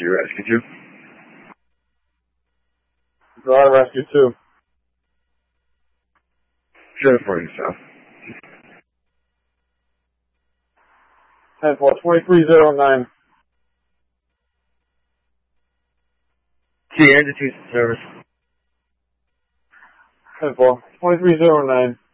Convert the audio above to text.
to Rescue 2. Go to Rescue 2. Share it for yourself. 10-4, 2309. Key entity service. 10-4, 2309.